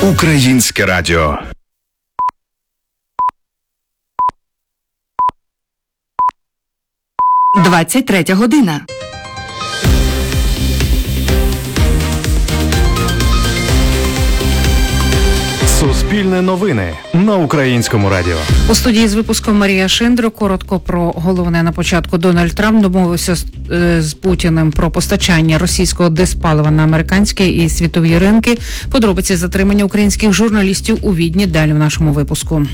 Українське радіо. «23 година». Суспільне новини на Українському радіо. У студії з випуском Марія Шендро. Коротко про головне на початку. Дональд Трамп домовився з Путіним про постачання російського диспалива на американські і світові ринки. Подробиці затримання українських журналістів у Відні далі в нашому випуску.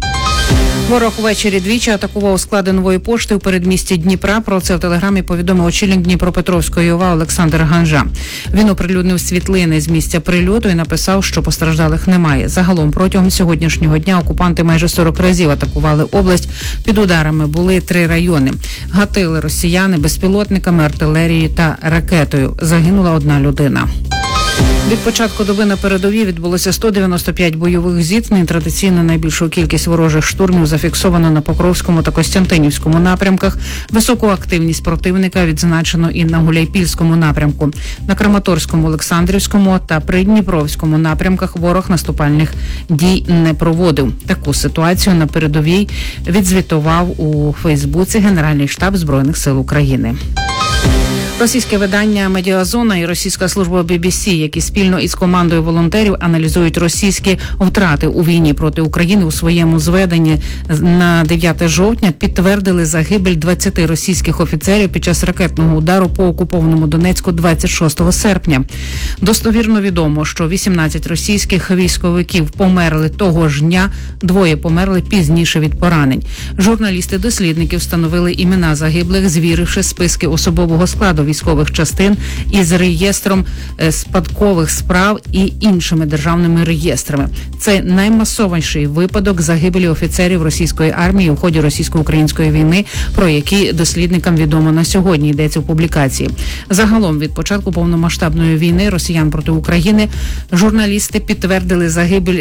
Ворог ввечері двічі атакував склади Нової пошти у передмісті Дніпра. Про це в телеграмі повідомив очільник Дніпропетровської ОВА Олександр Ганжа. Він оприлюднив світлини з місця прильоту і написав, що постраждалих немає. Загалом протягом сьогоднішнього дня окупанти майже 40 разів атакували область. Під ударами були 3 райони. Гатили росіяни безпілотниками, артилерією та ракетою. Загинула 1 людина. Від початку доби на передовій відбулося 195 бойових зіткнень. Традиційно найбільшу кількість ворожих штурмів зафіксовано на Покровському та Костянтинівському напрямках. Високу активність противника відзначено і на Гуляйпільському напрямку. На Краматорському, Олександрівському та Придніпровському напрямках ворог наступальних дій не проводив. Таку ситуацію на передовій відзвітував у Фейсбуці Генеральний штаб Збройних сил України. Російське видання «Медіазона» і російська служба BBC, які спільно із командою волонтерів аналізують російські втрати у війні проти України, у своєму зведенні на 9 жовтня підтвердили загибель 20 російських офіцерів під час ракетного удару по окупованому Донецьку 26 серпня. Достовірно відомо, що 18 російських військовиків померли того ж дня, 2 померли пізніше від поранень. Журналісти-дослідники встановили імена загиблих, звіривши списки особового складу військових частин із реєстром спадкових справ і іншими державними реєстрами. Це наймасовіший випадок загибелі офіцерів російської армії у ході російсько-української війни, про які дослідникам відомо на сьогодні, йдеться в публікації. Загалом від початку повномасштабної війни росіян проти України журналісти підтвердили загибель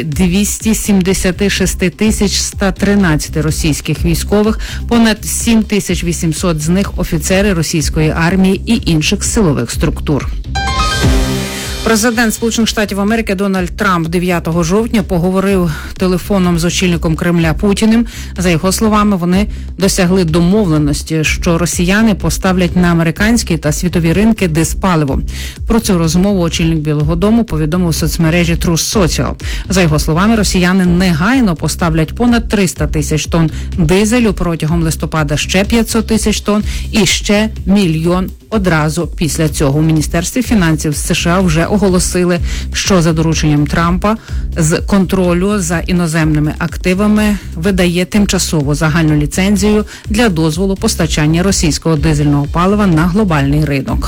276 113 російських військових, понад 7800 з них офіцери російської армії і інших силових структур. Президент Сполучених Штатів Америки Дональд Трамп 9 жовтня поговорив телефоном з очільником Кремля Путіним. За його словами, вони досягли домовленості, що росіяни поставлять на американські та світові ринки диспаливо. Про цю розмову очільник Білого дому повідомив у соцмережі Truth Social. За його словами, росіяни негайно поставлять понад 300 тисяч тонн дизелю, протягом листопада ще 500 тисяч тонн і ще 1 мільйон одразу після цього. У Міністерстві фінансів США вже оголосили, що за дорученням Трампа з контролю за іноземними активами видає тимчасову загальну ліцензію для дозволу постачання російського дизельного палива на глобальний ринок.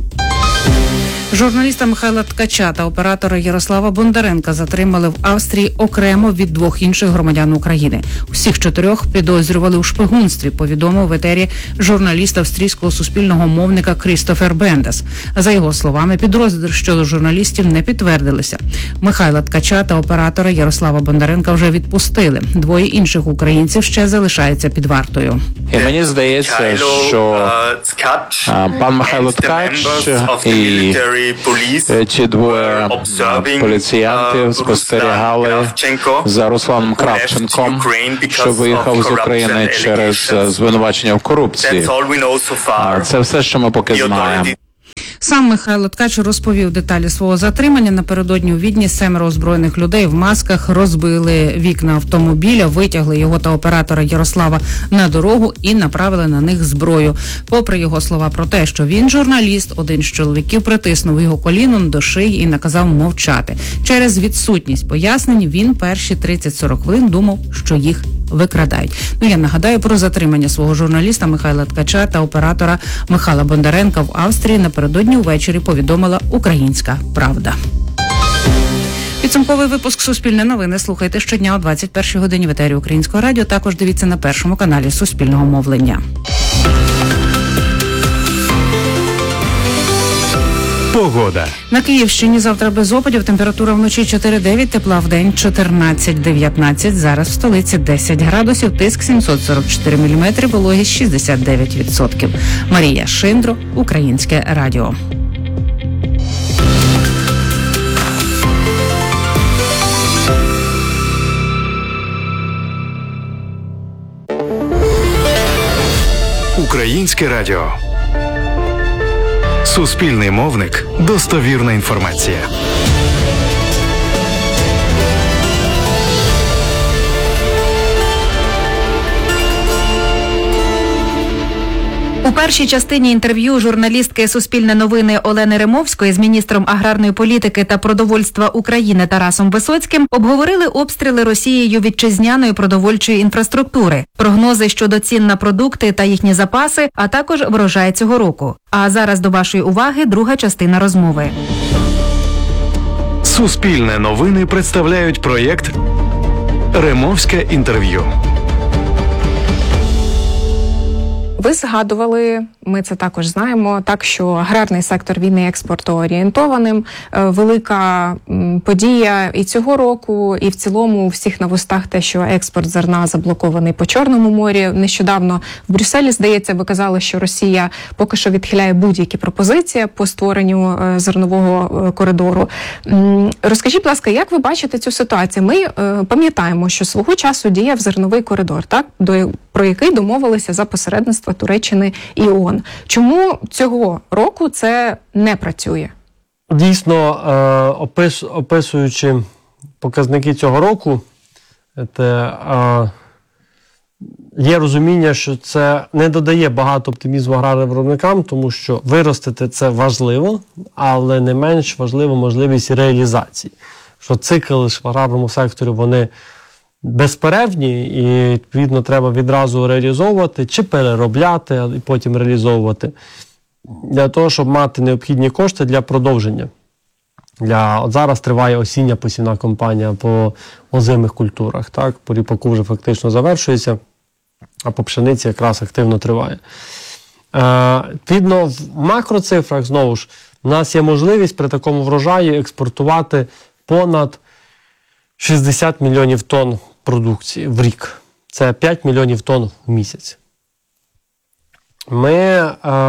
Журналіста Михайла Ткача та оператора Ярослава Бондаренка затримали в Австрії окремо від 2 інших громадян України. Усіх 4 підозрювали у шпигунстві, повідомив в етері журналіст австрійського суспільного мовника Крістофер Бендес. За його словами, підозри щодо журналістів не підтвердилися. Михайла Ткача та оператора Ярослава Бондаренка вже відпустили. 2 інших українців ще залишаються під вартою. І мені здається, що пан Михайло Ткач і ці 2 поліціянтів спостерігали за Русланом Кравченком, що виїхав з України через звинувачення в корупції. Це все, що ми поки знаємо. Сам Михайло Ткач розповів деталі свого затримання. Напередодні у Відні 7 озброєних людей в масках розбили вікна автомобіля, витягли його та оператора Ярослава на дорогу і направили на них зброю. Попри його слова про те, що він журналіст, один з чоловіків притиснув його коліном до шиї і наказав мовчати. Через відсутність пояснень він перші 30-40 хвилин думав, що їх викрадають. Я нагадаю про затримання свого журналіста Михайла Ткача та оператора Михайла Бондаренка в Австрії напередодні увечері повідомила «Українська правда». Підсумковий випуск «Суспільне новини» слухайте щодня о 21 годині в етері Українського радіо. Також дивіться на першому каналі Суспільного мовлення. Погода. На Київщині завтра без опадів, температура вночі 4-9, тепла вдень 14-19. Зараз в столиці 10 градусів, тиск 744 міліметри, вологість 69%. Марія Шендро, Українське радіо. Українське радіо. Суспільний мовник. Достовірна інформація. У першій частині інтерв'ю журналістки «Суспільне новини» Олени Римовської з міністром аграрної політики та продовольства України Тарасом Висоцьким обговорили обстріли Росією вітчизняної продовольчої інфраструктури, прогнози щодо цін на продукти та їхні запаси, а також врожай цього року. А зараз до вашої уваги друга частина розмови. Суспільне новини представляють проєкт «Римовське інтерв'ю». Ви згадували, ми це також знаємо, так що аграрний сектор він є експортоорієнтованим. Велика подія і цього року, і в цілому у всіх на вустах те, що експорт зерна заблокований по Чорному морі. Нещодавно в Брюсселі, здається, ви казали, що Росія поки що відхиляє будь-які пропозиції по створенню зернового коридору. Розкажіть, будь ласка, як ви бачите цю ситуацію? Ми пам'ятаємо, що свого часу діяв зерновий коридор, так, про який домовилися за посередництва Туреччини і ООН. Чому цього року це не працює? Дійсно, описуючи показники цього року, є розуміння, що це не додає багато оптимізму аграрним виробникам, тому що виростити це важливо, але не менш важливо можливість реалізації. Що цикли в аграрному секторі, вони безперервні, і, відповідно, треба відразу реалізовувати, чи переробляти, і потім реалізовувати, для того, щоб мати необхідні кошти для продовження. От зараз триває осіння посівна кампанія по озимих культурах, так? По ріпаку вже фактично завершується, а по пшениці якраз активно триває. Відповідно, в макроцифрах, знову ж, у нас є можливість при такому врожаї експортувати понад 60 мільйонів тонн продукції в рік. Це 5 мільйонів тонн в місяць. Ми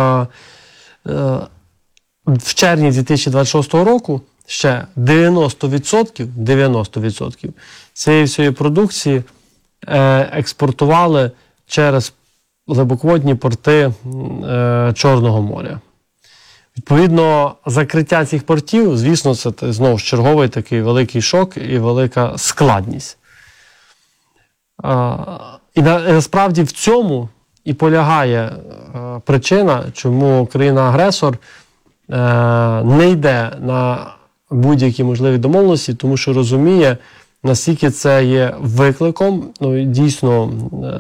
в червні 2026 року ще 90% цієї всієї продукції експортували через глибоководні порти Чорного моря. Відповідно, закриття цих портів, звісно, це знову ж черговий такий великий шок і велика складність. І насправді в цьому і полягає причина, чому країна-агресор не йде на будь-які можливі домовленості, тому що розуміє, наскільки це є викликом, дійсно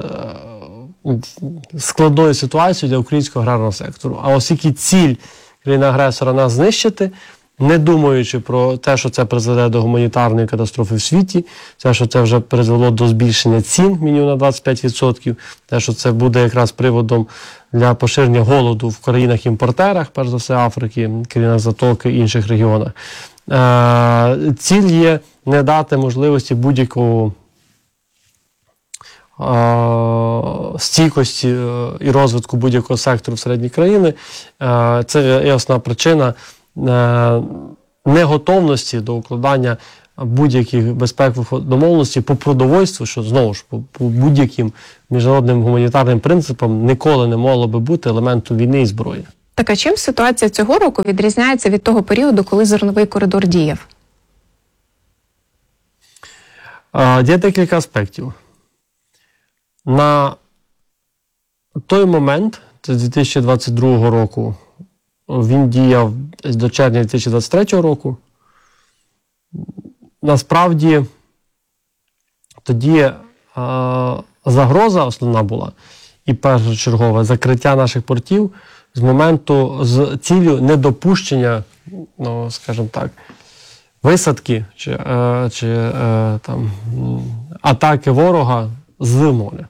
складною ситуацією для українського аграрного сектору. А оскільки ціль країни-агресора нас знищити, не думаючи про те, що це призведе до гуманітарної катастрофи в світі, те, що це вже призвело до збільшення цін мінімум на 25%, те, що це буде якраз приводом для поширення голоду в країнах-імпортерах, перш за все Африки, країнах Затоки і інших регіонах. Ціль є не дати можливості будь-якого стійкості і розвитку будь-якого сектору всередині країни. Це є основна причина неготовності до укладання будь-яких безпекових домовленостей по продовольству, що знову ж по будь-яким міжнародним гуманітарним принципам ніколи не могло би бути елементом війни і зброї. Так а чим ситуація цього року відрізняється від того періоду, коли зерновий коридор діяв? Є декілька аспектів. На той момент, це з 2022 року, він діяв до червня 2023 року. Насправді, тоді загроза основна була, і першочергове закриття наших портів з моменту, з ціллю недопущення, скажімо так, висадки чи атаки ворога з моря.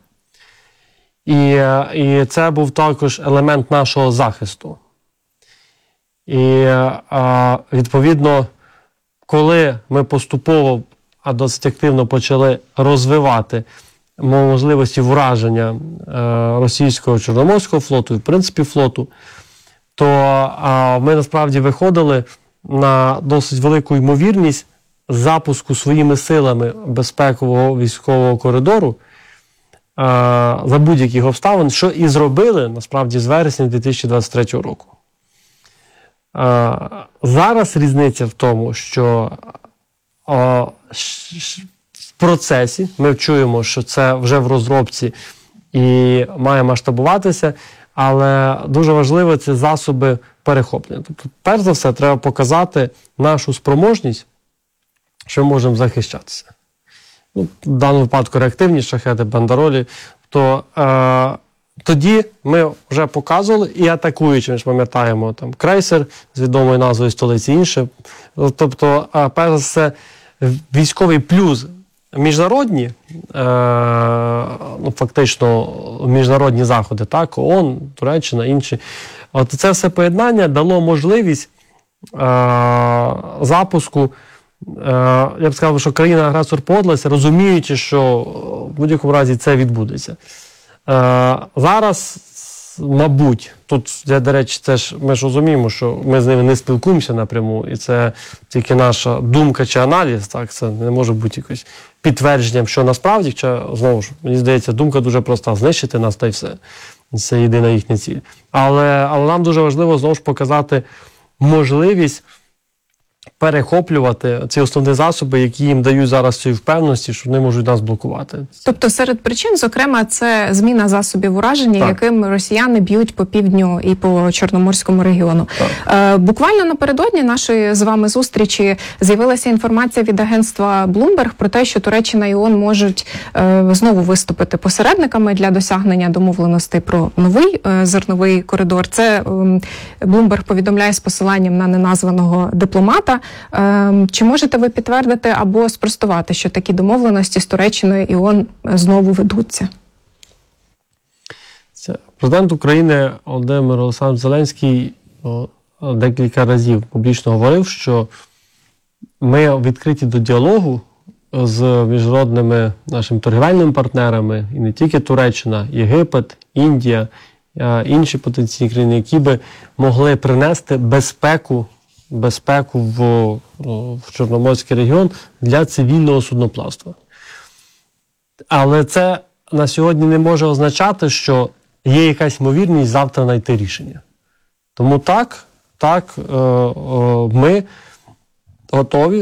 І це був також елемент нашого захисту. І, відповідно, коли ми поступово, а досить активно почали розвивати можливості враження російського Чорноморського флоту, і в принципі флоту, то ми насправді виходили на досить велику ймовірність запуску своїми силами безпекового військового коридору за будь-яких обставин, що і зробили, насправді, з вересня 2023 року. Зараз різниця в тому, що в процесі ми чуємо, що це вже в розробці і має масштабуватися, але дуже важливо ці засоби перехоплення. Тобто, перш за все, треба показати нашу спроможність, що ми можемо захищатися. В даному випадку реактивні шахеди, бандеролі, то тоді ми вже показували і атакуючи, ми ж пам'ятаємо, там крейсер з відомою назвою столиці і інше. Тобто, перш за все, військовий плюс міжнародні, фактично міжнародні заходи, так, ООН, Туреччина, інші. От це все поєднання дало можливість запуску. Я б сказав, що країна-агресор погодилася, розуміючи, що в будь-якому разі це відбудеться. Зараз, мабуть, тут, до речі, це ж, ми ж розуміємо, що ми з ними не спілкуємося напряму, і це тільки наша думка чи аналіз, так, це не може бути якось підтвердженням, що насправді, чи, знову ж, мені здається, думка дуже проста, знищити нас та й все. Це єдина їхня ціль. Але нам дуже важливо, знову ж, показати можливість перехоплювати ці основні засоби, які їм дають зараз цієї впевненості, що вони можуть нас блокувати. Тобто серед причин, зокрема, це зміна засобів ураження, яким росіяни б'ють по півдню і по Чорноморському регіону. Буквально напередодні нашої з вами зустрічі з'явилася інформація від агентства Bloomberg про те, що Туреччина і ООН можуть знову виступити посередниками для досягнення домовленостей про новий зерновий коридор. Це Bloomberg повідомляє з посиланням на неназваного дипломата. Чи можете ви підтвердити або спростувати, що такі домовленості з Туреччиною і ООН знову ведуться? Президент України Володимир Олександрович Зеленський декілька разів публічно говорив, що ми відкриті до діалогу з міжнародними нашими торгівельними партнерами, і не тільки Туреччина, Єгипет, Індія, інші потенційні країни, які би могли принести безпеку в Чорноморський регіон для цивільного судноплавства. Але це на сьогодні не може означати, що є якась ймовірність завтра знайти рішення. Тому ми готові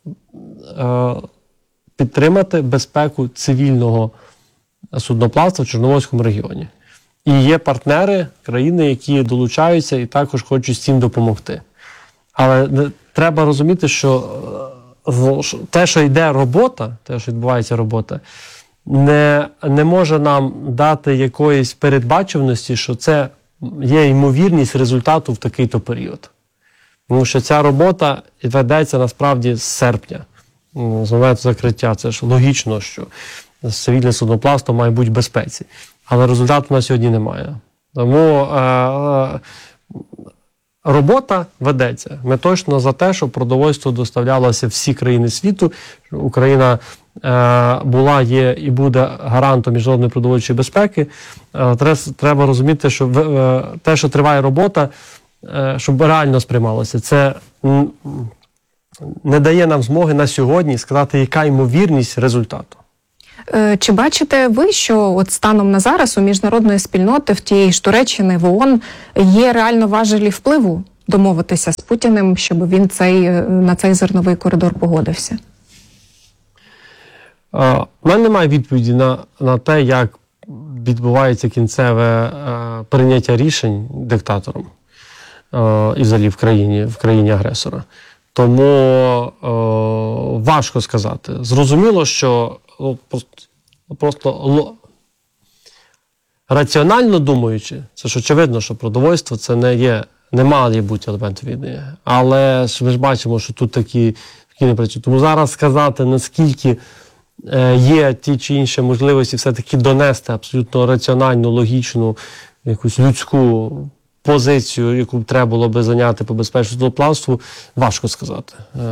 підтримати безпеку цивільного судноплавства в Чорноморському регіоні. І є партнери, країни, які долучаються і також хочуть з цим допомогти. Але треба розуміти, що те, що йде робота, те, що відбувається робота, не може нам дати якоїсь передбачуваності, що це є ймовірність результату в такий-то період. Тому що ця робота ведеться насправді з серпня, з моменту закриття. Це ж логічно, що цивільне судноплавство має бути в безпеці. Але результату на сьогодні немає. Тому робота ведеться. Ми точно за те, щоб продовольство доставлялося в всі країни світу. Україна була, є і буде гарантом міжнародної продовольчої безпеки. Треба розуміти, що те, що триває робота, щоб реально сприймалося, це не дає нам змоги на сьогодні сказати, яка ймовірність результату. Чи бачите ви, що от станом на зараз у міжнародної спільноти, в тієї ж Туреччини, в ООН, є реально важелі впливу домовитися з Путіним, щоб він на цей зерновий коридор погодився? У мене немає відповіді на те, як відбувається кінцеве прийняття рішень диктатором і взагалі в країні агресора. Тому важко сказати. Зрозуміло, що просто раціонально думаючи, це ж очевидно, що продовольство це не має бути елемент війни. Але ж ми ж бачимо, що тут такі не працюють. Тому зараз сказати, наскільки є ті чи інші можливості все-таки донести абсолютно раціональну, логічну, якусь людську позицію, яку треба було би зайняти по безпечному судноплавству, важко сказати.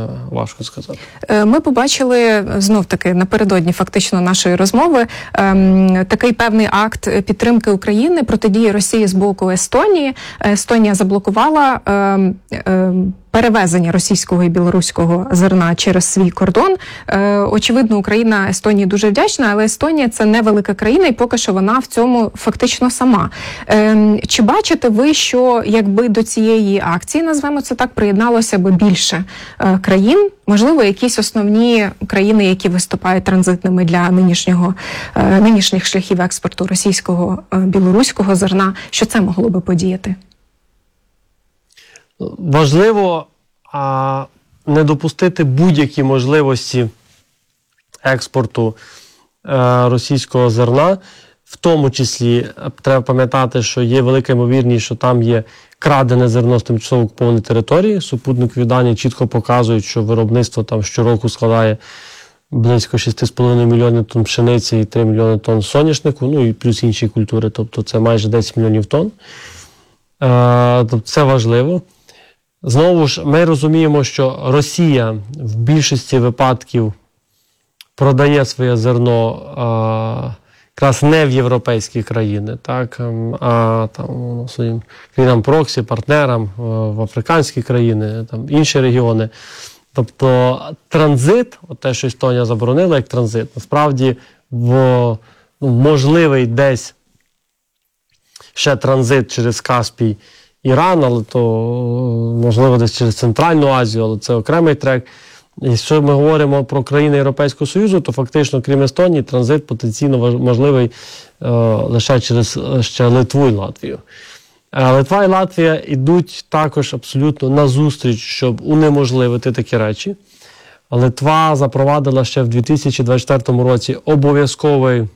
Ми побачили, знов-таки, напередодні фактично нашої розмови, такий певний акт підтримки України протидії Росії з боку Естонії. Естонія заблокувала перевезення російського і білоруського зерна через свій кордон. Очевидно, Україна Естонії дуже вдячна, але Естонія – це невелика країна, і поки що вона в цьому фактично сама. Чи бачите ви, що якби до цієї акції, назвемо це так, приєдналося би більше країн, можливо, якісь основні країни, які виступають транзитними для нинішніх шляхів експорту російського, білоруського зерна, що це могло би подіяти? Важливо не допустити будь-які можливості експорту російського зерна. В тому числі треба пам'ятати, що є велика ймовірність, що там є крадене зерно з тимчасово окупованої території. Супутникові дані чітко показують, що виробництво там щороку складає близько 6,5 мільйонів тонн пшениці і 3 мільйони тонн соняшнику, ну і плюс інші культури, тобто це майже 10 мільйонів тонн. Тобто це важливо. Знову ж, ми розуміємо, що Росія в більшості випадків продає своє зерно якраз не в європейські країни, так, а там, своїм країнам проксі, партнерам, в африканські країни, там, інші регіони. Тобто транзит, те, що Естонія заборонила як транзит, насправді можливий десь ще транзит через Каспій, Іран, але то можливо десь через Центральну Азію, але це окремий трек. Якщо ми говоримо про країни Європейського Союзу, то фактично, крім Естонії, транзит потенційно можливий лише через ще Литву і Латвію. Литва і Латвія йдуть також абсолютно назустріч, щоб унеможливити такі речі. Литва запровадила ще в 2024 році обов'язкове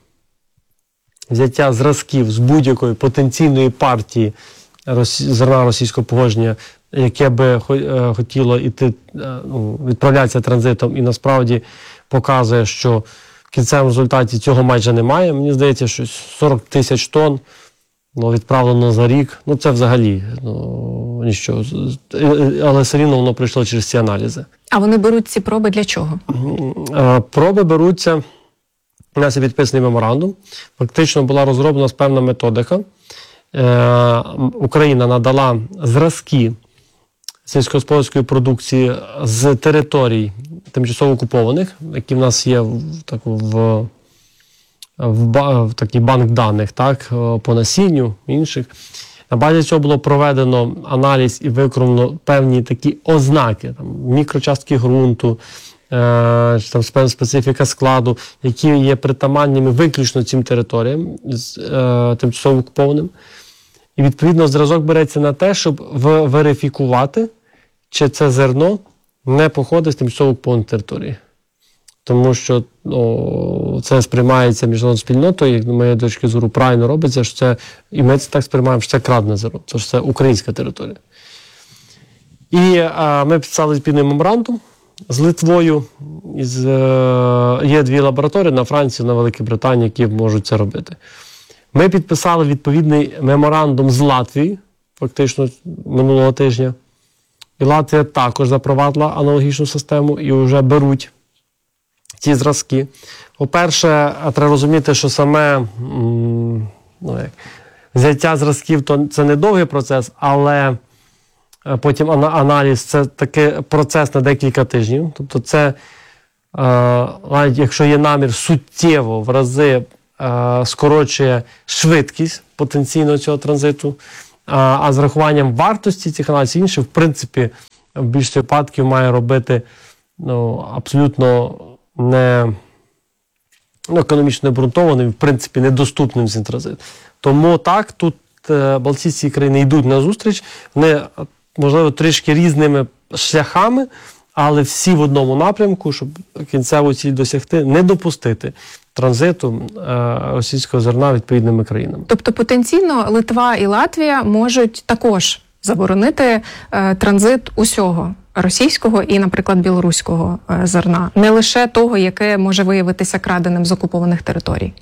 взяття зразків з будь-якої потенційної партії зерна російського походження, яке би хотіло відправлятися транзитом, і насправді показує, що в кінцевому результаті цього майже немає. Мені здається, що 40 тисяч тонн відправлено за рік. Це взагалі нічого. Але все рівно воно пройшло через ці аналізи. А вони беруть ці проби для чого? Проби беруться, у нас є підписаний меморандум. Фактично була розроблена певна методика. Україна надала зразки сільськогосподарської продукції з територій тимчасово окупованих, які в нас є в такий банк даних, так, по насінню, інших. На базі цього було проведено аналіз і виконано певні такі ознаки, там, мікрочастки ґрунту, там, специфіка складу, які є притаманними виключно цим територіям тимчасово окупованим. І, відповідно, зразок береться на те, щоб верифікувати, чи це зерно не походить з тимчасово окупованої території. Тому що це сприймається міжнародною спільнотою, як, з моєї точки зору, правильно робиться, що це, і ми це так сприймаємо, що це крадене зерно, тому що це українська територія. І ми підписали спільний меморандум з Литвою. Є дві лабораторії на Франції, на Великій Британії, які можуть це робити. Ми підписали відповідний меморандум з Латвією, фактично минулого тижня. І Латвія також запровадила аналогічну систему і вже беруть ці зразки. По-перше, треба розуміти, що саме взяття зразків – це не довгий процес, але потім аналіз – це такий процес на декілька тижнів. Тобто це, навіть якщо є намір, суттєво в рази скорочує швидкість потенційно цього транзиту, а з рахуванням вартості цих аналізів інших, в принципі, в більшості випадків має робити абсолютно не економічно обґрунтованим, в принципі, недоступним цим транзитом. Тому так, тут балтійські країни йдуть на зустріч, вони, можливо, трішки різними шляхами, але всі в одному напрямку, щоб кінцеву ціль досягти, не допустити транзиту російського зерна відповідними країнами. Тобто потенційно Литва і Латвія можуть також заборонити транзит усього російського і, наприклад, білоруського зерна, не лише того, яке може виявитися краденим з окупованих територій?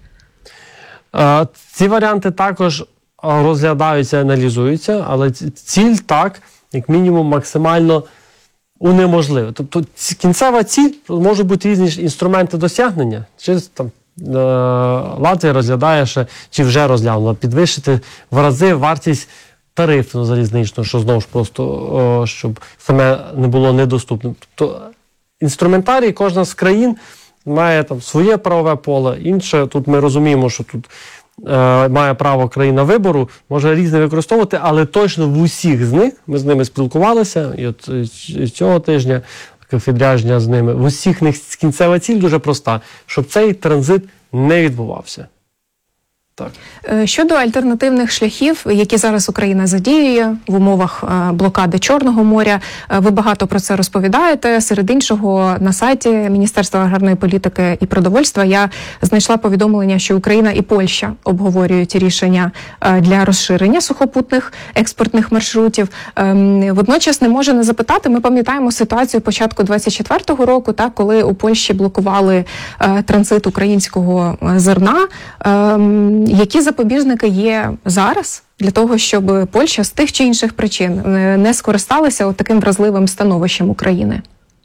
Ці варіанти також розглядаються, аналізуються, але ціль так, як мінімум, максимально унеможливо. Тобто кінцева ціль, можуть бути різні інструменти досягнення. Чи там Латвія розглядає ще, чи вже розглянула, підвищити в рази вартість тарифно-залізничного, що знову ж просто, щоб саме не було недоступним. Тобто інструментарій кожна з країн має там своє правове поле, інше. Тут ми розуміємо, що тут має право країна вибору, може різне використовувати, але точно в усіх з них, ми з ними спілкувалися, і от цього тижня відрядження з ними, в усіх них кінцева ціль дуже проста, щоб цей транзит не відбувався. Так. Щодо альтернативних шляхів, які зараз Україна задіює в умовах блокади Чорного моря, ви багато про це розповідаєте. Серед іншого, на сайті Міністерства аграрної політики і продовольства я знайшла повідомлення, що Україна і Польща обговорюють рішення для розширення сухопутних експортних маршрутів. Водночас не можу не запитати, ми пам'ятаємо ситуацію початку 24-го року, так, коли у Польщі блокували транзит українського зерна. Які запобіжники є зараз для того, щоб Польща з тих чи інших причин не скористалася от таким вразливим становищем України?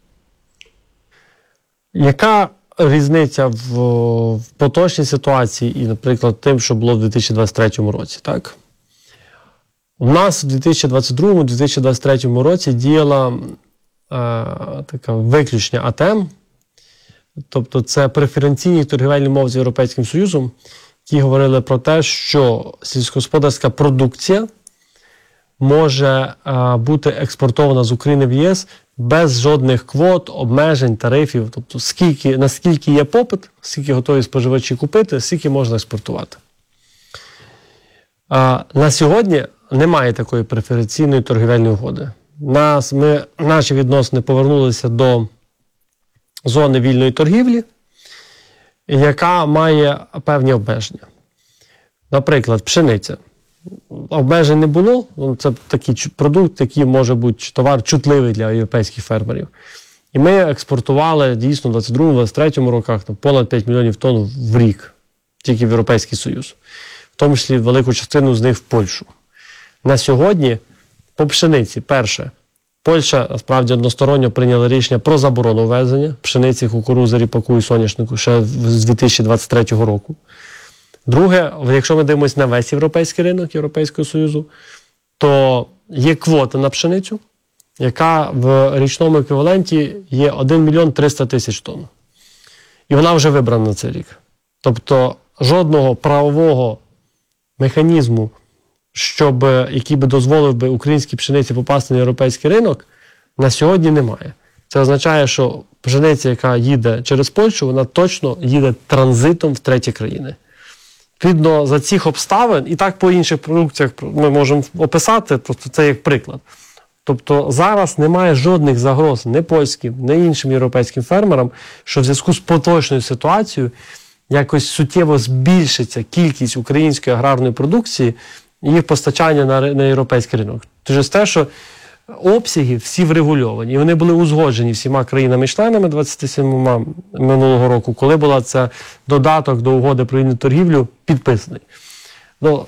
Яка різниця в поточній ситуації і, наприклад, тим, що було в 2023 році? Так? У нас в 2022-2023 році діяла така виключення АТМ, тобто це преференційні торгівельні умови з Європейським Союзом, які говорили про те, що сільськогосподарська продукція може бути експортована з України в ЄС без жодних квот, обмежень, тарифів. Тобто наскільки є попит, скільки готові споживачі купити, скільки можна експортувати. На сьогодні немає такої преференційної торгівельної угоди. Наші відносини повернулися до зони вільної торгівлі, яка має певні обмеження. Наприклад, пшениця. Обмежень не було, це такий продукт, який може бути товар чутливий для європейських фермерів. І ми експортували дійсно в 22-23 роках понад 5 мільйонів тонн в рік, тільки в Європейський Союз. В тому числі велику частину з них в Польщу. На сьогодні по пшениці, перше, Польща, насправді, односторонньо прийняла рішення про заборону ввезення пшениці, кукурудзи, ріпаку і соняшнику ще з 2023 року. Друге, якщо ми дивимося на весь європейський ринок Європейського Союзу, то є квота на пшеницю, яка в річному еквіваленті є 1 мільйон 300 тисяч тонн. І вона вже вибрана на цей рік. Тобто жодного правового механізму, який би дозволив би українській пшениці попасти на європейський ринок, на сьогодні немає. Це означає, що пшениця, яка їде через Польщу, вона точно їде транзитом в треті країни. Відповідно, за цих обставин, і так по інших продукціях ми можемо описати, просто це як приклад. Тобто зараз немає жодних загроз не польським, не іншим європейським фермерам, що в зв'язку з поточною ситуацією якось суттєво збільшиться кількість української аграрної продукції і їх постачання на європейський ринок. Через те, що обсяги всі врегульовані, і вони були узгоджені всіма країнами-членами 27 минулого року, коли була це додаток до угоди про вільну торгівлю підписаний. Ну,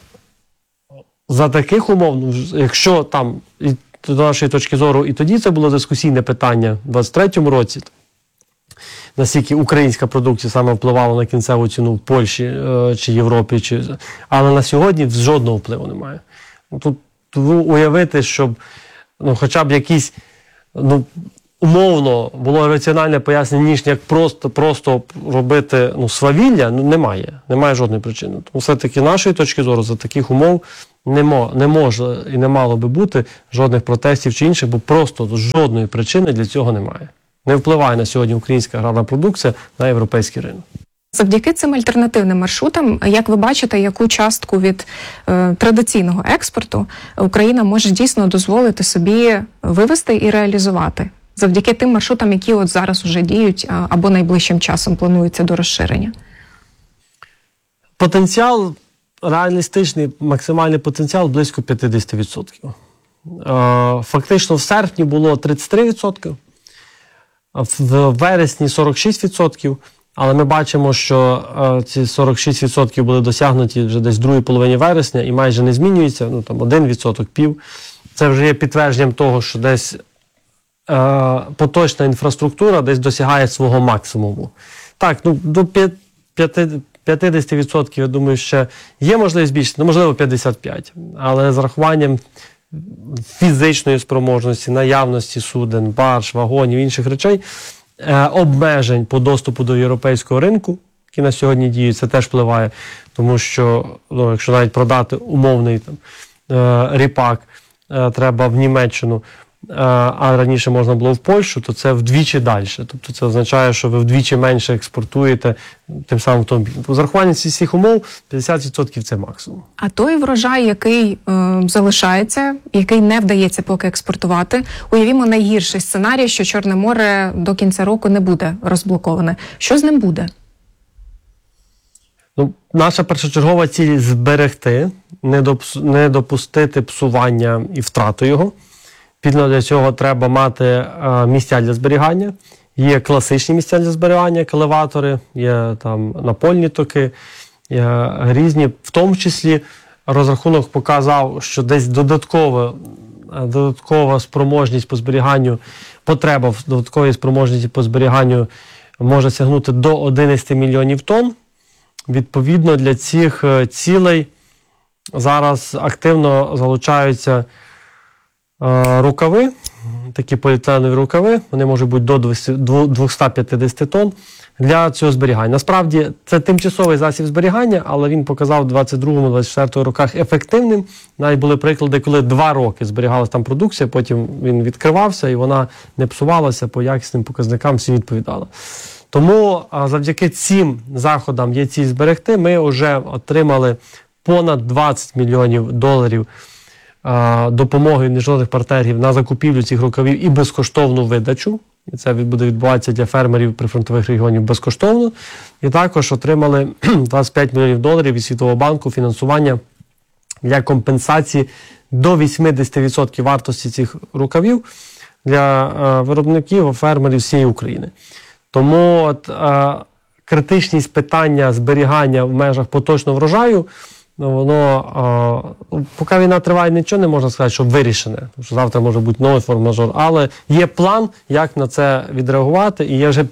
за таких умов, якщо там, і до нашої точки зору, і тоді це було дискусійне питання в 23-му році, наскільки українська продукція саме впливала на кінцеву ціну в Польщі чи Європі, але на сьогодні жодного впливу немає. Тут уявити, щоб хоча б якісь умовно було раціональне пояснення, ніж як просто робити свавілля, немає жодної причини. Тому все-таки нашої точки зору за таких умов не може і не мало би бути жодних протестів чи інших, бо просто жодної причини для цього немає. Не впливає на сьогодні українська аграрна продукція на європейський ринок. Завдяки цим альтернативним маршрутам, як ви бачите, яку частку від традиційного експорту Україна може дійсно дозволити собі вивести і реалізувати? Завдяки тим маршрутам, які от зараз уже діють або найближчим часом плануються до розширення? Потенціал, реалістичний максимальний потенціал близько 50%. Фактично в серпні було 33%, в вересні 46%, але ми бачимо, що ці 46% були досягнуті вже десь в другій половині вересня і майже не змінюються, там 1%, пів. Це вже є підтвердженням того, що десь поточна інфраструктура десь досягає свого максимуму. Так, до 50%, я думаю, ще є можливість збільшити, можливо 55%, але з рахуванням фізичної спроможності, наявності суден, барж, вагонів, інших речей, обмежень по доступу до європейського ринку, які на сьогодні діють, це теж впливає, тому що, якщо навіть продати умовний ріпак треба в Німеччину, а раніше можна було в Польщу, то це вдвічі далі. Тобто це означає, що ви вдвічі менше експортуєте тим самим автомобілем. З урахуванням всіх умов 50% це максимум. А той врожай, який залишається, який не вдається поки експортувати, уявімо найгірший сценарій, що Чорне море до кінця року не буде розблоковане. Що з ним буде? Наша першочергова ціль – зберегти, не допустити псування і втрату його. Підно для цього треба мати місця для зберігання. Є класичні місця для зберігання, як елеватори, є там напольні токи, є різні. В тому числі розрахунок показав, що десь додаткова спроможність по зберіганню, потреба в додатковій спроможності по зберіганню може сягнути до 11 мільйонів тонн. Відповідно, для цих цілей зараз активно залучаються рукави, такі поліетиленові рукави, вони можуть бути до 250 тонн для цього зберігання. Насправді, це тимчасовий засіб зберігання, але він показав в 22-24 роках ефективним. Навіть були приклади, коли 2 роки зберігалася там продукція, потім він відкривався і вона не псувалася, по якісним показникам всі відповідала. Тому завдяки цим заходам є ціль зберегти. Ми вже отримали понад 20 мільйонів доларів допомоги міжнародних партнерів на закупівлю цих рукавів і безкоштовну видачу. І це буде відбуватися для фермерів прифронтових регіонів безкоштовно. І також отримали 25 мільйонів доларів від Світового банку фінансування для компенсації до 80% вартості цих рукавів для виробників, фермерів всієї України. Тому критичність питання зберігання в межах поточного врожаю, воно, поки війна триває, нічого не можна сказати, що вирішене. Тому що завтра може бути новий форс-мажор. Але є план, як на це відреагувати, і є вже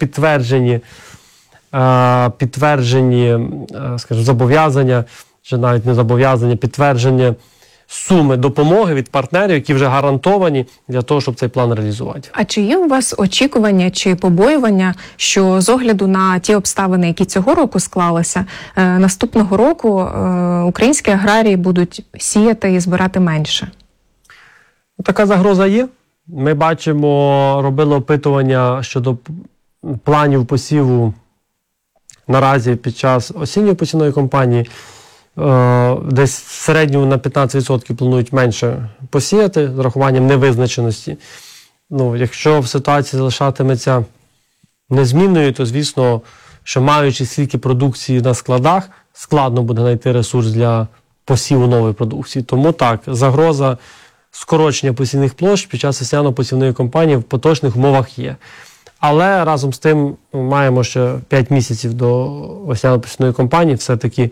підтверджені, скажімо, зобов'язання, чи навіть не зобов'язання, підтвердження суми допомоги від партнерів, які вже гарантовані для того, щоб цей план реалізувати. А чи є у вас очікування чи побоювання, що з огляду на ті обставини, які цього року склалися, наступного року українські аграрії будуть сіяти і збирати менше? Така загроза є. Ми бачимо, робили опитування щодо планів посіву наразі під час осінньої посівної кампанії. Десь в середньому на 15% планують менше посіяти з рахуванням невизначеності. Якщо в ситуації залишатиметься незмінною, то, звісно, що маючи стільки продукції на складах, складно буде знайти ресурс для посіву нової продукції. Тому так, загроза скорочення посівних площ під час весняно-посівної кампанії в поточних умовах є. Але разом з тим маємо ще 5 місяців до весняно-посівної кампанії, все-таки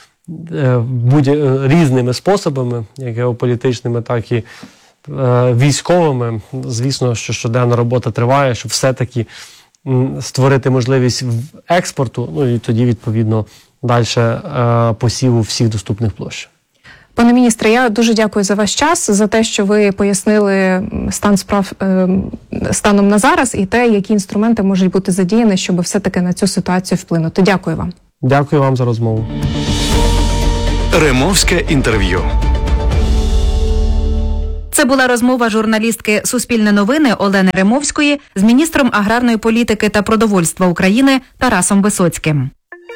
різними способами, як геополітичними, так і військовими. Звісно, що щоденна робота триває, щоб все-таки створити можливість експорту, і тоді, відповідно, далі посіву всіх доступних площ. Пане міністре, я дуже дякую за ваш час, за те, що ви пояснили стан справ станом на зараз і те, які інструменти можуть бути задіяні, щоб все-таки на цю ситуацію вплинути. Дякую вам. Дякую вам за розмову. Ремовське інтерв'ю. Це була розмова журналістки «Суспільне новини» Олени Ремовської з міністром аграрної політики та продовольства України Тарасом Висоцьким.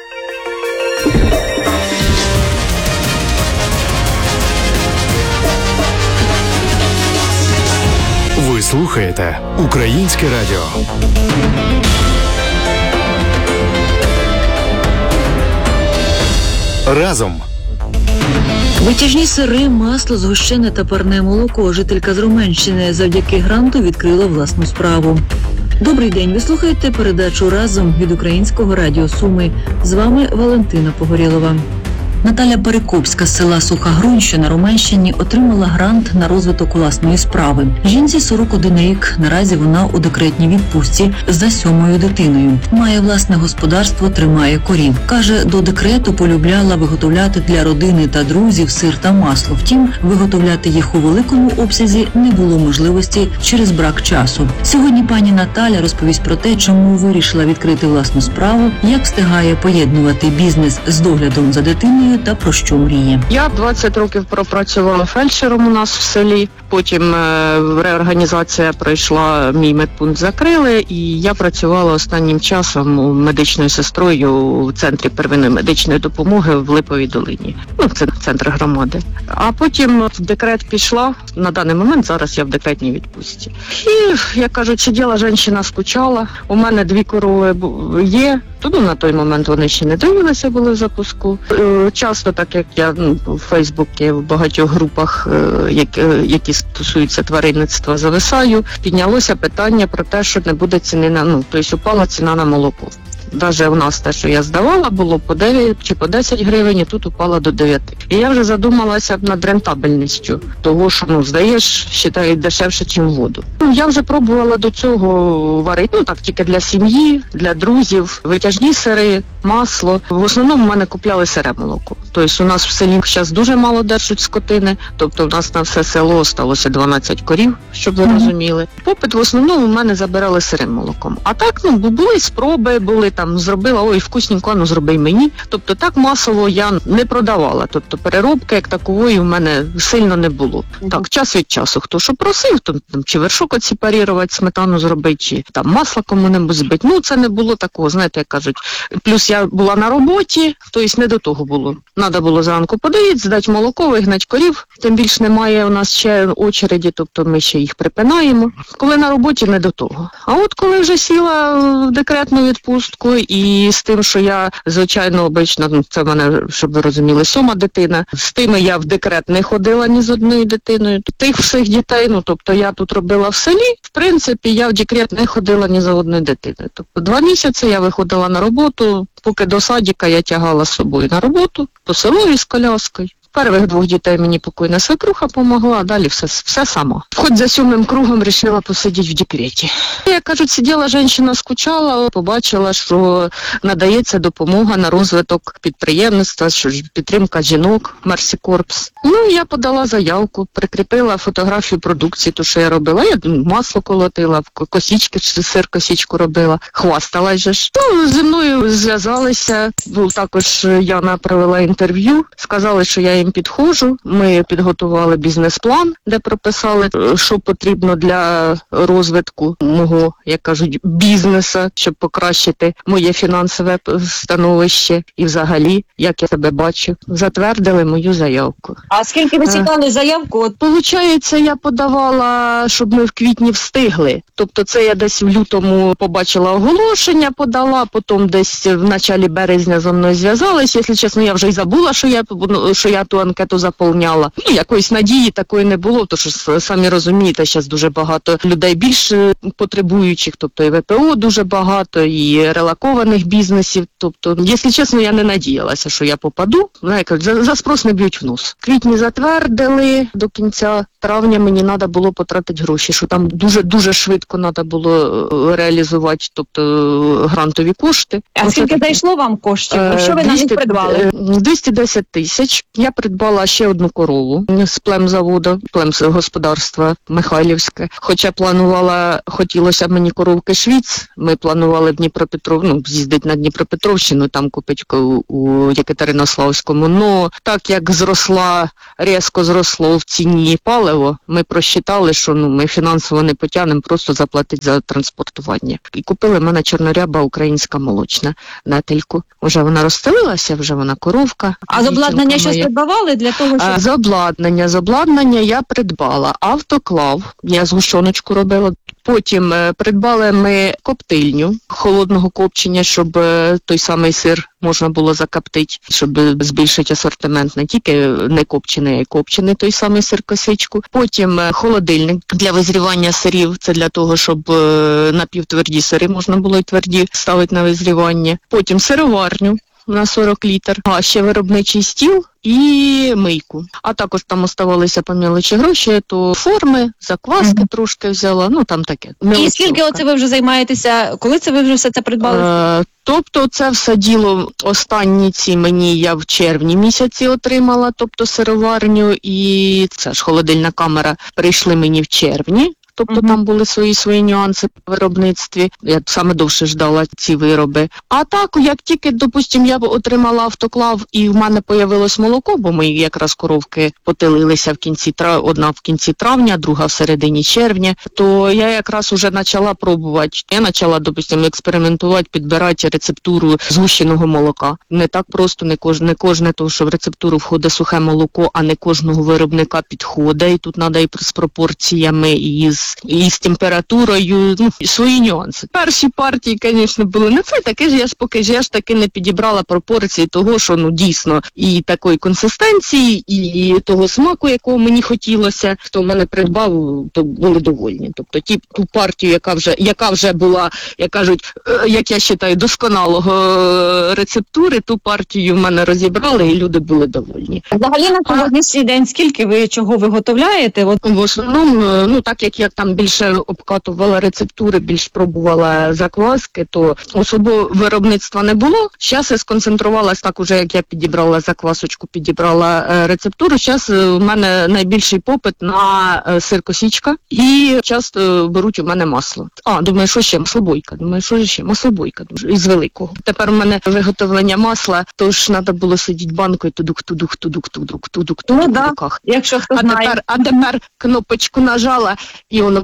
Ви слухаєте Українське радіо. Разом. Витяжні сири, масло, згущене та парне молоко. Жителька з Роменщини завдяки гранту відкрила власну справу. Добрий день, ви слухаєте передачу «Разом» від Українського радіо Суми. З вами Валентина Погорєлова. Наталя Перекопська з села Суха Грунь, що на Роменщині, отримала грант на розвиток власної справи. Жінці 41 рік, наразі вона у декретній відпустці за 7-ю дитиною. Має власне господарство, тримає корів. Каже, до декрету полюбляла виготовляти для родини та друзів сир та масло. Втім, виготовляти їх у великому обсязі не було можливості через брак часу. Сьогодні пані Наталя розповість про те, чому вирішила відкрити власну справу, як встигає поєднувати бізнес з доглядом за дитиною та про що мріє. Я 20 років пропрацювала фельдшером у нас в селі, потім реорганізація пройшла, мій медпункт закрили, і я працювала останнім часом медичною сестрою у центрі первинної медичної допомоги в Липовій долині. Це центр громади. А потім в декрет пішла, на даний момент зараз я в декретній відпустці. І, як кажуть, сиділа жінка, скучала, у мене 2 корови є, тоді на той момент вони ще не дивилися, були в запуску. Часто, так як я в Фейсбуці, в багатьох групах, які стосуються тваринництва, зависаю, піднялося питання про те, що не буде ціни тобто упала ціна на молоко. Навіть у нас те, що я здавала, було по 9 чи по 10 гривень, і тут упала до 9. І я вже задумалася над рентабельністю того, що, здаєш, вважають дешевше, ніж воду. Я вже пробувала до цього варити, тільки для сім'ї, для друзів, витяжні сири, масло. В основному в мене купляли сире молоко. Тобто у нас в селі зараз дуже мало держать скотини, тобто у нас на все село осталося 12 корів, щоб ви розуміли. Попит в основному в мене забирали сирим молоком. А так, були спроби, були зробила, вкусненько, зроби й мені. Тобто так масово я не продавала. Тобто переробки як такової в мене сильно не було. Так, час від часу, хто що просив, чи вершок отсепарувати, сметану зробити, чи масло кому-небудь збити. Це не було такого, знаєте, як кажуть. Плюс я була на роботі, тобто не до того було. Треба було зранку подоїти, здати молоко, вигнати корів. Тим більше немає у нас ще очереді, тобто ми ще їх припинаємо. Коли на роботі, не до того. А от коли вже сіла в декретну відпустку, і з тим, що я, звичайно, обично, це в мене, щоб ви розуміли, 7-ма дитина, з тими я в декрет не ходила ні з одною дитиною. Тих всіх дітей, тобто я тут робила в селі, в принципі, я в декрет не ходила ні за одною дитиною. Тобто 2 місяці я виходила на роботу, поки до садика я тягала з собою на роботу, по селу з коляскою. Перших 2 дітей мені покойна свекруха помогла, а далі все сама. Хоч за 7-м кругом вирішила посидіти в декреті. Як кажуть, сиділа жінка, скучала, побачила, що надається допомога на розвиток підприємництва, підтримка жінок, Мерсі Корпс. Я подала заявку, прикріпила фотографію продукції, то, що я робила. Я масло колотила, сир-косічку робила, хвасталась же ж. Зі мною зв'язалися, також Яна провела інтерв'ю, сказали, що я їм підходжу. Ми підготували бізнес-план, де прописали, що потрібно для розвитку мого, як кажуть, бізнесу, щоб покращити моє фінансове становище і взагалі, як я себе бачу. Затвердили мою заявку. А скільки ви чекали заявку? Получається, я подавала, щоб ми в квітні встигли. Тобто це я десь в лютому побачила оголошення, подала, потім десь в началі березня зі мною зв'язались. Якщо чесно, я вже й забула, що я ту анкету заповняла. Якоїсь надії такої не було, тому що, самі розумієте, зараз дуже багато людей більш потребуючих, тобто і ВПО дуже багато, і релокованих бізнесів. Тобто, якщо чесно, я не надіялася, що я попаду. За спрос не б'ють в нос. В квітні затвердили, до кінця травня мені треба було потратити гроші, що там дуже швидко треба було реалізувати, тобто грантові кошти. А скільки зайшло вам коштів? Що ви на них придбали? 210 тисяч. Я придбала ще 1 корову з племзаводу, племгосподарства Михайлівське. Хоча хотілося мені коровки Швіц, ми планували в Дніпропетров, з'їздити на Дніпропетровщину, там купити у Єкатеринославському. Но так як різко зросло в ціні паливо, ми просчитали, що ми фінансово не потягнемо, просто заплатити за транспортування. І купили в мене чорноряба українська молочна нетельку. Вже вона розстелилася, вже вона коровка. А з обладнання щось придбавали для того, щоб... З обладнання я придбала автоклав, я згущеночку робила. Потім придбали ми коптильню холодного копчення, щоб той самий сир можна було закоптити, щоб збільшити асортимент не тільки не копчений, а й копчений той самий сир-косичку. Потім холодильник для визрівання сирів, це для того, щоб напівтверді сири можна було й тверді ставити на визрівання. Потім сироварню. на 40 літр, а ще виробничий стіл і мийку. А також там оставалися по мелочі гроші, то форми, закваски трошки взяла, ну там таке. І скільки оце ви вже займаєтеся? Коли це ви вже все це придбали? Тобто це все діло останні ці мені я в червні місяці отримала, тобто сироварню, і це ж холодильна камера прийшли мені в червні. Тобто там були свої нюанси в виробництві. Я саме довше ждала ці вироби. А так, як тільки, допустим, я отримала автоклав і в мене появилось молоко, бо мої якраз коровки потилилися одна в кінці травня, друга в середині червня, то я якраз уже почала пробувати. Я почала, допустим, експериментувати, підбирати рецептуру згущеного молока. Не так просто, не кожне, тому що в рецептуру входить сухе молоко, а не кожного виробника підходить. І тут треба і з пропорціями, і з температурою, ну, свої нюанси. Перші партії, звісно, були не це, таке ж я ж таки не підібрала пропорції того, що, ну, дійсно, і такої консистенції, і того смаку, якого мені хотілося. Хто мене придбав, то були довольні. Тобто ту партію, яка вже була, як кажуть, як я вважаю, досконалого рецептури, ту партію в мене розібрали, і люди були довольні. Взагалі на сьогоднішній день скільки ви чого виготовляєте? В основному, ну, так як я там більше обкатувала рецептури, більш пробувала закваски, то особливо виробництва не було. Зараз я сконцентрувалась так уже, як я підібрала заквасочку, підібрала рецептуру. Зараз у мене найбільший попит на сир-косічка і часто беруть у мене масло. Думаю, що ще? Маслобойка. Маслобойка із великого. Тепер у мене виготовлення масла, тож треба було сидіти банкою тудук. Ну так, якщо хто знає. А тепер кнопочку нажала, і воно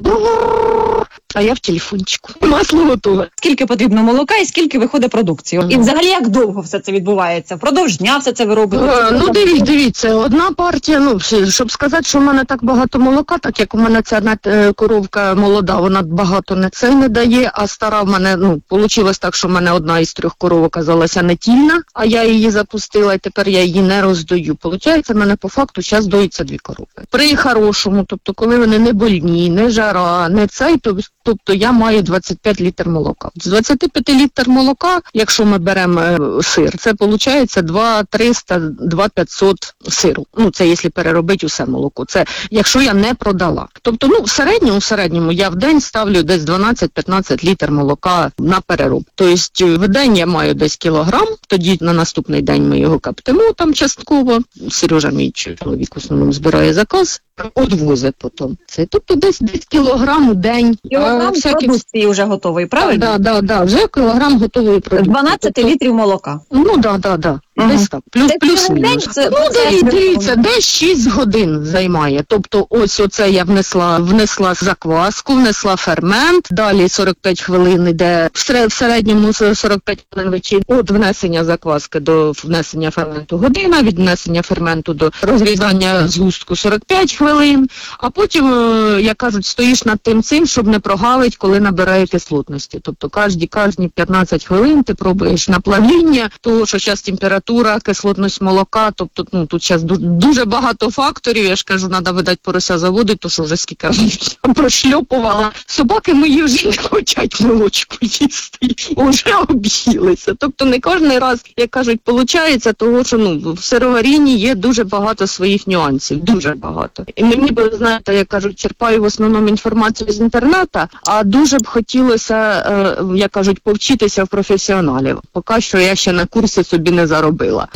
а я в телефончику. Масло готове. Скільки потрібно молока і скільки виходить продукції? І взагалі як довго все це відбувається? Впродовж дня все це ви робите? Ну дивіться, одна партія, ну, щоб сказати, що в мене так багато молока, так як у мене ця коровка молода, вона багато не дає, а стара в мене, ну, вийшло так, що в мене одна із 3 коров оказалася нетільна, а я її запустила, і тепер я її не роздаю. Получається, в мене по факту зараз доїться 2 корови. При хорошому, тобто коли вони не больні, не жара, не цей, тобто я маю 25 літр молока. З 25 літр молока, якщо ми беремо сир, це виходить 2300, 2500 сиру. Ну, це якщо переробити усе молоко. Це якщо я не продала. Тобто, ну, в середньому я в день ставлю десь 12-15 літр молока на перероб. Тобто, в день я маю десь кілограм, тоді на наступний день ми його каптимо там частково. Сережа, мій чоловік, в основному збирає заказ, одвозить потім. Це, тобто, десь кілограм у день. Кілограм продукції вже готовий, правильно? Да, вже кілограм готової продукції. 12 літрів молока. Ну, да. Десь так. Плюс-мінус. Дивіться, десь 6 годин займає. Тобто, ось оце я внесла закваску, внесла фермент, далі 45 хвилин йде, в середньому 45 хвилин вечір від внесення закваски до внесення ферменту година, від внесення ферменту до розрізання згустку 45 хвилин, а потім, як кажуть, стоїш над цим, щоб не прогавить, коли набирає кислотності. Тобто, кожні 15 хвилин ти пробуєш на плавління, того, що зараз температура, кислотність молока, тобто, ну, тут зараз дуже багато факторів, я ж кажу, треба, видати, порося заводити, то що вже скільки я прошльопувала. Собаки мої вже не хочуть молочку їсти, вже об'їлися. Тобто не кожен раз, як кажуть, виходить, того, що, ну, в сироварінні є дуже багато своїх нюансів, дуже багато. І мені, знаєте, як кажуть, черпаю в основному інформацію з інтернету, а дуже б хотілося, як кажуть, повчитися в професіоналів. Поки що я ще на курси собі не заробила.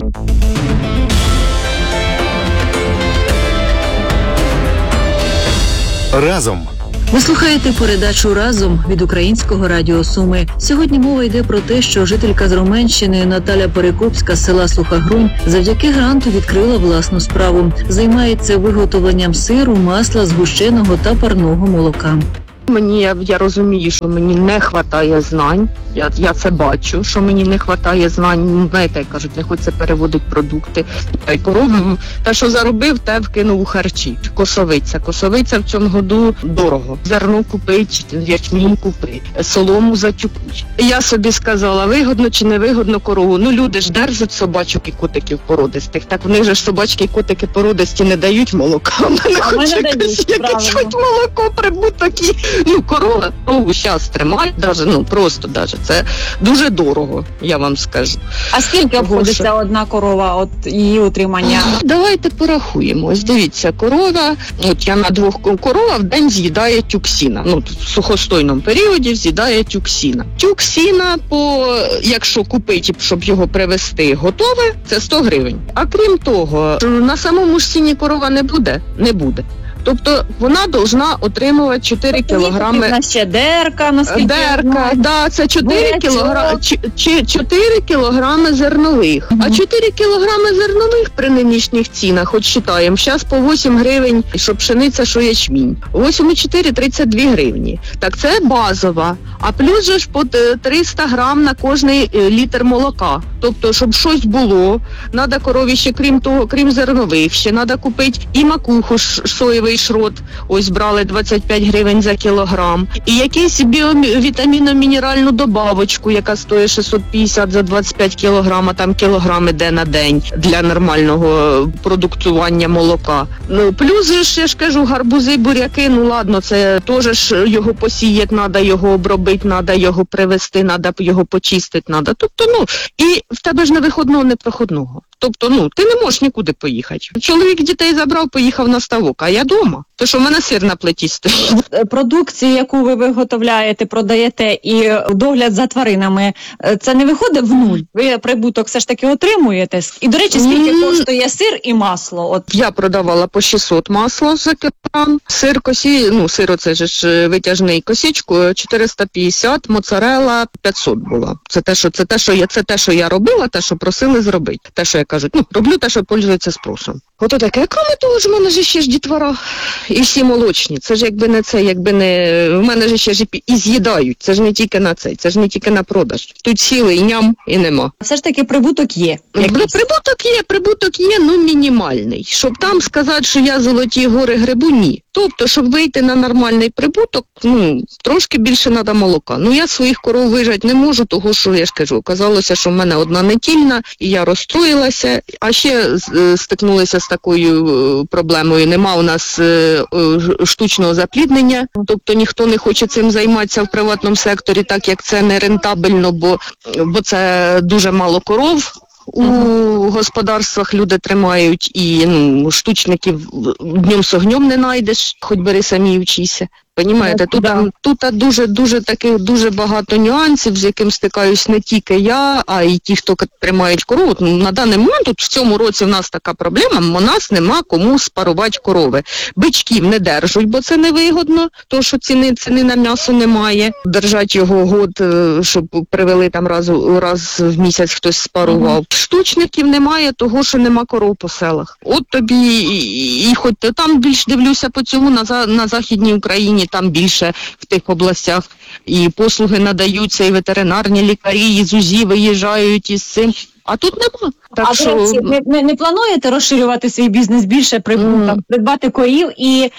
Разом. Ви слухаєте передачу «Разом» від Українського радіо Суми. Сьогодні мова йде про те, що жителька з Роменщини Наталя Перекопська з села Суха Грунь завдяки гранту відкрила власну справу. Займається виготовленням сиру, масла, згущеного та парного молока. Я розумію, що мені не вистачає знань, я це бачу, що мені не вистачає знань, знаєте, як кажуть, не хочеться переводити продукти. Те, що заробив, те вкинув у харчі. Косовиця в цьому году дорого. Зерно купить, ячмінь купить, солому затюкуть. Я собі сказала, вигодно чи не вигодно корову. Ну, люди ж держать собачок і котиків породистих. Так вони ж собачки і котики породисті не дають молока. А мене хоче якесь молоко, прибуток і Корову зараз тримають, просто це дуже дорого, я вам скажу. А скільки обходиться одна корова, от її утримання? Давайте порахуємо. Ось дивіться, корова, я на 2 корова в день з'їдає тюк сіна. В сухостойному періоді з'їдає тюк сіна. Тюк сіна, якщо купити, щоб його привезти готове, це 100 гривень. А крім того, на самому ж сіні корова не буде. Тобто вона повинна отримувати 4 кілограми. У нас ще дерка, наскільки це 4 кілограми зернових. А 4 кілограми зернових при нинішніх цінах, хоч вважаємо, зараз по 8 гривень, що пшениця, що ячмінь. 8,4 – 32 гривні. Так це базова. А плюс же ж по 300 грам на кожний літр молока. Тобто, щоб щось було, треба корові ще, крім того, крім зернових, ще треба купити і макуху, соєвий шрот, ось брали 25 гривень за кілограм, і якусь біовітамінно-мінеральну добавочку, яка стоїть 650 за 25 кілограм, а там кілограм іде на день для нормального продуктування молока. Плюс же, я ж кажу, гарбузи, буряки, ладно, це теж ж його посіяти треба, його обробити треба, його привезти треба, його почистити треба. Тобто, і в тебе ж не виходного, не проходного. Тобто, ти не можеш нікуди поїхати. Чоловік дітей забрав, поїхав на ставок, а я вдома. То що в мене сир на плиті стоїть. Продукцію, яку ви виготовляєте, продаєте, і догляд за тваринами, це не виходить в нуль? Ви прибуток все ж таки отримуєте? І, до речі, скільки коштує сир і масло? Я продавала по 600 масло за кілограм. Сир оце ж витяжний косичку, 450, моцарелла 500 була. Це те, що я робила, те, що просили зробити. Те, що я кажу, роблю те, що пользується спросом. Ото таке, крім того ж, в мене ж ще ж дітвора і всі молочні. Це ж в мене ж ще ж і з'їдають. Це ж не тільки на це ж не тільки на продаж. Тут сіли і ням, і нема. Все ж таки прибуток є. Прибуток є, мінімальний. Щоб там сказати, що я золоті гори грибу, ні. Тобто, щоб вийти на нормальний прибуток, трошки більше треба молока. Я своїх коров вижати не можу, того, що, я ж кажу, оказалося, що в мене одна нетільна, і я розстроїлася, а ще стикнулися з такою проблемою. Нема у нас штучного запліднення, тобто ніхто не хоче цим займатися в приватному секторі, так як це не рентабельно, бо це дуже мало коров. У господарствах люди тримають, і штучників днем з огнем не знайдеш, хоч бери самі вчися. Понімаєте, тут дуже багато нюансів, з яким стикаюсь не тільки я, а й ті, хто тримають корову. На даний момент в цьому році в нас така проблема, у нас нема кому спарувати корови. Бичків не держать, бо це невигодно, тому що ціни на м'ясо немає. Держать його год, щоб привели там раз в місяць хтось спарував. Штучників немає, того, що нема коров по селах. От тобі і хоч там більш дивлюся по цьому на Західній Україні, там більше в тих областях і послуги надаються, і ветеринарні лікарі, і з УЗІ виїжджають із цим. А тут нема. Так не плануєте розширювати свій бізнес більше, придбати корів і...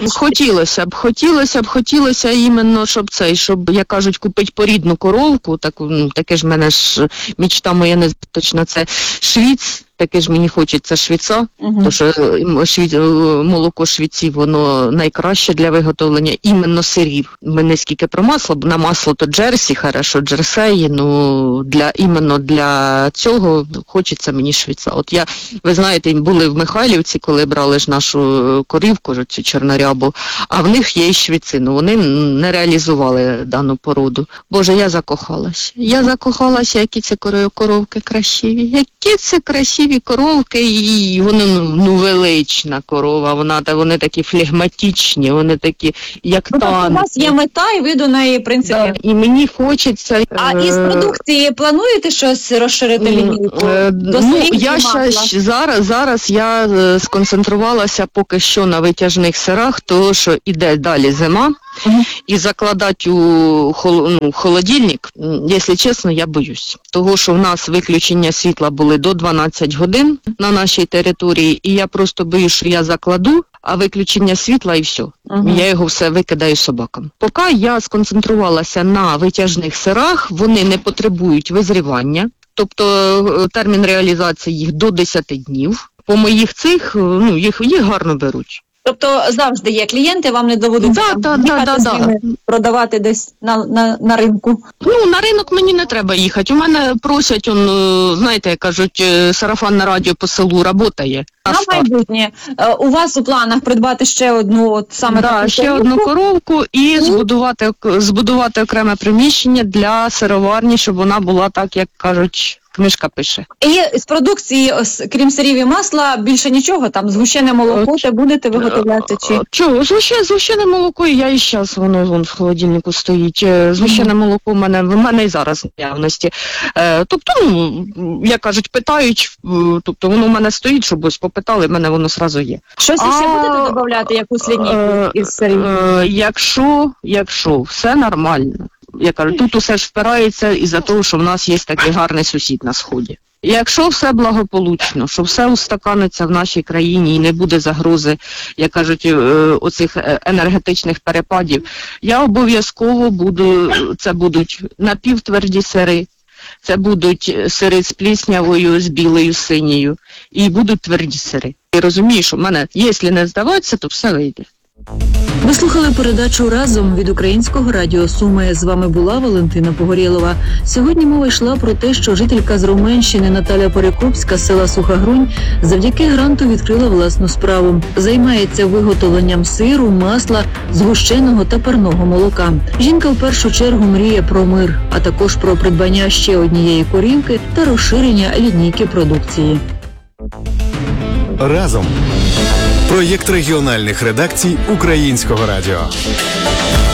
Хотілося іменно, щоб, як кажуть, купити порідну коровку, таке ж в мене ж мечта моя незаточна, це швіц. Таке ж мені хочеться швіца, тому що молоко швіців, воно найкраще для виготовлення іменно сирів. Ми не скільки про масло, на масло то джерсі, хорошо, джерсеї, іменно для цього хочеться мені швіца. От ви знаєте, були в Михайлівці, коли брали ж нашу корівку, цю чорнорябу, а в них є і швіци, вони не реалізували дану породу. Боже, я закохалася, які це коровки красиві, які це красиві коровки, і вони велична корова, вони такі флегматичні, вони такі, як танки. У вас є мета, і ви до неї, в принципі. Да, і мені хочеться... А із продукції плануєте щось розширити лінійку? Зараз я сконцентрувалася поки що на витяжних сирах, тому що іде далі зима, і закладати у холодильник, якщо чесно, я боюсь. Того, що в нас виключення світла були до 12 годин на нашій території, і я просто боюсь, що я закладу, а виключення світла і все. Я його все викидаю собакам. Поки я сконцентрувалася на витяжних сирах, вони не потребують визрівання, тобто термін реалізації їх до 10 днів. По моїх цих, їх гарно беруть. Тобто завжди є клієнти, вам не доводиться з ними продавати десь на ринку? Ну, на ринок мені не треба їхати. У мене просять, знаєте, як кажуть, сарафанне радіо по селу працює. На майбутнє у вас у планах придбати ще одну, от саме таку ще одну коровку і збудувати окреме приміщення для сироварні, щоб вона була так, як кажуть, книжка пише. І з продукції, крім сирів і масла, більше нічого? Там згущене молоко те будете виготовляти? Чи? Чого? Згущене молоко, я і зараз, воно в холодильнику стоїть. Згущене молоко в мене і зараз в наявності. Тобто, як кажуть, питають, тобто воно в мене стоїть, щоб ось попитали, в мене воно одразу є. Щось ще будете додавати, якусь лінійку із сирів? Якщо все нормально. Я кажу, тут усе ж впирається із-за того, що в нас є такий гарний сусід на Сході. Якщо все благополучно, що все устаканиться в нашій країні і не буде загрози, як кажуть, оцих енергетичних перепадів, я обов'язково це будуть напівтверді сири, це будуть сири з пліснявою, з білою, синьою, і будуть тверді сири. Я розумію, що в мене, якщо не здаватися, то все вийде. Ви слухали передачу «Разом» від Українського радіо Суми. З вами була Валентина Погорєлова. Сьогодні мова йшла про те, що жителька з Роменщини Наталя Перекопська з села Суха Грунь завдяки гранту відкрила власну справу. Займається виготовленням сиру, масла, згущеного та парного молока. Жінка в першу чергу мріє про мир, а також про придбання ще однієї корівки та розширення лінійки продукції. Разом. Проєкт регіональних редакцій Українського радіо.